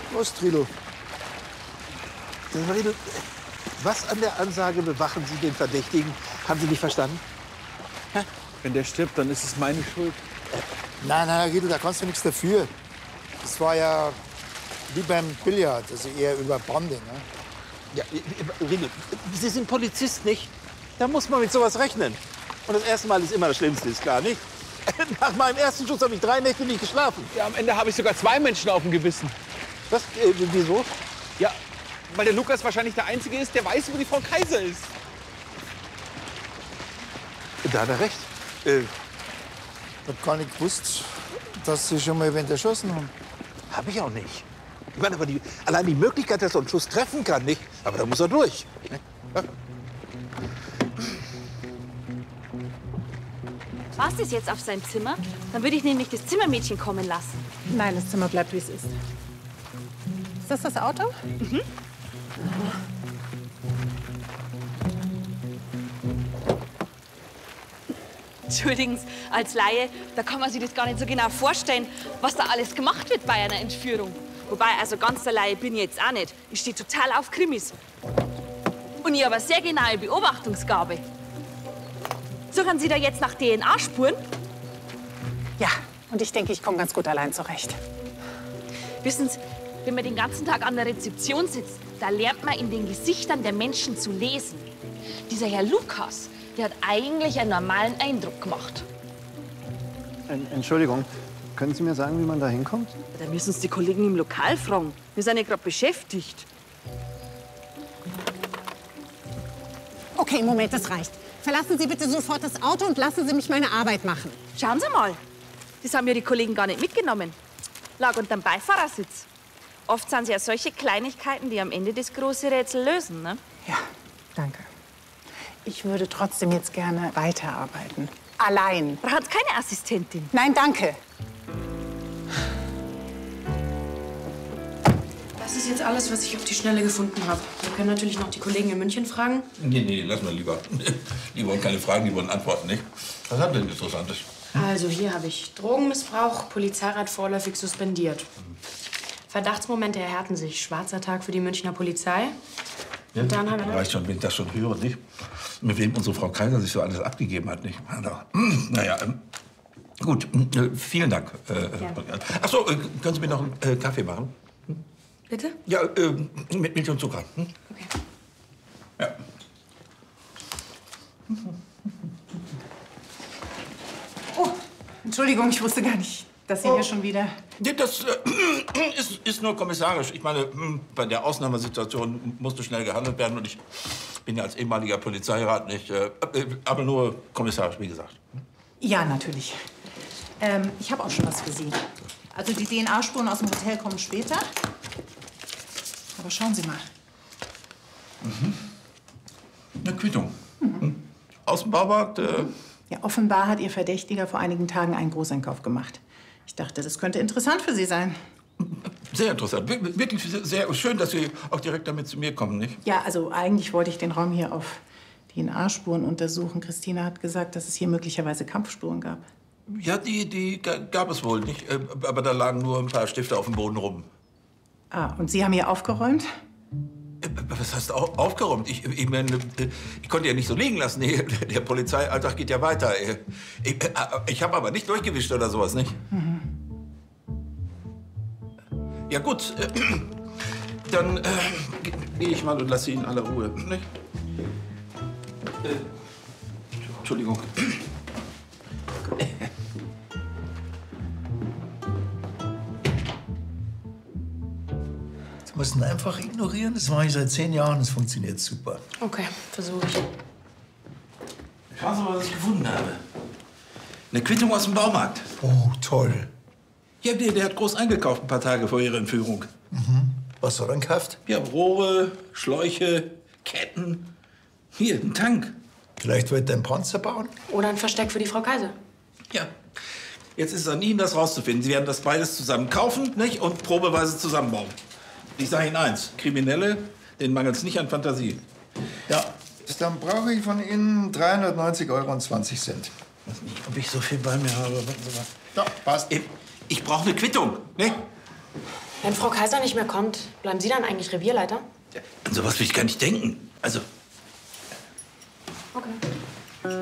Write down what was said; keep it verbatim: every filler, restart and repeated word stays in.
Prost, Trilo. Was an der Ansage bewachen Sie den Verdächtigen? Haben Sie nicht verstanden? Hä? Wenn der stirbt, dann ist es meine Schuld. Äh, nein, nein, Riedel, da kannst du nichts dafür. Das war ja wie beim Billard, also eher über Bande. Ne? Ja, Riedel, Sie sind Polizist, nicht? Da muss man mit sowas rechnen. Und das erste Mal ist immer das Schlimmste, ist klar, nicht? Nach meinem ersten Schuss habe ich drei Nächte nicht geschlafen. Ja, am Ende habe ich sogar zwei Menschen auf dem Gewissen. Was? Äh, wieso? Ja, weil der Lukas wahrscheinlich der Einzige ist, der weiß, wo die Frau Kaiser ist. Da hat er recht. Äh, ich hab gar nicht gewusst, dass Sie schon mal wen erschossen haben. Hab ich auch nicht. Ich meine, aber die, allein die Möglichkeit, dass er einen Schuss treffen kann, nicht? Aber da muss er durch. Ne? Ja. War's das jetzt auf sein Zimmer? Dann würde ich nämlich das Zimmermädchen kommen lassen. Nein, das Zimmer bleibt, wie es ist. Ist das das Auto? Mhm. Entschuldigen Sie, als Laie, da kann man sich das gar nicht so genau vorstellen, was da alles gemacht wird bei einer Entführung. Wobei, also ganz der Laie bin ich jetzt auch nicht. Ich stehe total auf Krimis. Und ich habe eine sehr genaue Beobachtungsgabe. Suchen Sie da jetzt nach D N A-Spuren? Ja, und ich denke, ich komme ganz gut allein zurecht. Wissen Sie, wenn man den ganzen Tag an der Rezeption sitzt, da lernt man in den Gesichtern der Menschen zu lesen. Dieser Herr Lukas, der hat eigentlich einen normalen Eindruck gemacht. Entschuldigung, können Sie mir sagen, wie man da hinkommt? Da müssen Sie die Kollegen im Lokal fragen. Wir sind ja gerade beschäftigt. Okay, Moment, das reicht. Verlassen Sie bitte sofort das Auto und lassen Sie mich meine Arbeit machen. Schauen Sie mal, das haben ja die Kollegen gar nicht mitgenommen. Lag unterm Beifahrersitz. Oft sind es ja solche Kleinigkeiten, die am Ende das große Rätsel lösen, ne? Ja, danke. Ich würde trotzdem jetzt gerne weiterarbeiten. Allein. Brauchen Sie keine Assistentin? Nein, danke. Das ist jetzt alles, was ich auf die Schnelle gefunden habe. Wir können natürlich noch die Kollegen in München fragen. Nee, nee, lass mal lieber. Die wollen keine Fragen, die wollen Antworten, nicht? Was haben denn Interessantes? Also hier habe ich Drogenmissbrauch, Polizeirat vorläufig suspendiert. Verdachtsmomente erhärten sich. Schwarzer Tag für die Münchner Polizei. Ja, Und dann haben wir... reicht schon, wenn ich das schon höre, nicht? Mit wem unsere Frau Kaiser sich so alles abgegeben hat, nicht? Naja, ähm, gut, äh, vielen Dank. Äh, Ach so, äh, können Sie mir noch einen äh, Kaffee machen? Hm? Bitte? Ja, äh, mit Milch und Zucker. Hm? Okay. Ja. Oh, Entschuldigung, ich wusste gar nicht, dass Sie oh. hier schon wieder... Nee, das äh, ist, ist nur kommissarisch. Ich meine, bei der Ausnahmesituation musste schnell gehandelt werden. Und ich bin ja als ehemaliger Polizeirat nicht, äh, aber nur kommissarisch, wie gesagt. Ja, natürlich. Ähm, ich habe auch schon was für Sie. Also die D N A-Spuren aus dem Hotel kommen später. Aber schauen Sie mal. Mhm. Eine Quittung. Mhm. Aus dem Baumarkt. Äh Ja, offenbar hat Ihr Verdächtiger vor einigen Tagen einen Großeinkauf gemacht. Ich dachte, das könnte interessant für Sie sein. Sehr interessant. Wir- Wirklich sehr schön, dass Sie auch direkt damit zu mir kommen, nicht? Ja, also eigentlich wollte ich den Raum hier auf D N A-Spuren untersuchen. Christina hat gesagt, dass es hier möglicherweise Kampfspuren gab. Ja, die, die ga- gab es wohl nicht. Äh, Aber da lagen nur ein paar Stifte auf dem Boden rum. Ah, und Sie haben hier aufgeräumt? Äh, Was heißt au- aufgeräumt? Ich, ich, meine, äh, ich konnte ja nicht so liegen lassen. Nee, der Polizeialltag geht ja weiter. Äh, Ich, äh, ich habe aber nicht durchgewischt oder sowas, nicht? Mhm. Ja gut, äh, dann äh, gehe ich mal und lasse Sie in aller Ruhe. Nicht? Äh, Entschuldigung. Sie müssen einfach ignorieren. Das mache ich seit zehn Jahren. Es funktioniert super. Okay, versuche ich. Schauen Sie mal, was ich gefunden habe. Eine Quittung aus dem Baumarkt. Oh, toll. Ja, der, der hat groß eingekauft ein paar Tage vor Ihrer Entführung. Mhm. Was hat er gekauft? Ja, Rohre, Schläuche, Ketten. Hier, ein Tank. Vielleicht wollte er einen Panzer bauen? Oder ein Versteck für die Frau Kaiser. Ja. Jetzt ist es an Ihnen, das rauszufinden. Sie werden das beides zusammen kaufen, nicht? Und probeweise zusammenbauen. Ich sage Ihnen eins. Kriminelle, denen mangelt es nicht an Fantasie. Ja. Dann brauche ich von Ihnen dreihundertneunzig Euro und zwanzig Cent. Ich weiß nicht, ob ich so viel bei mir habe. Warten Sie mal. Ja, passt. Ich, ich brauche eine Quittung, ne? Wenn Frau Kaiser nicht mehr kommt, bleiben Sie dann eigentlich Revierleiter? An sowas will ich gar nicht denken. Also, Okay.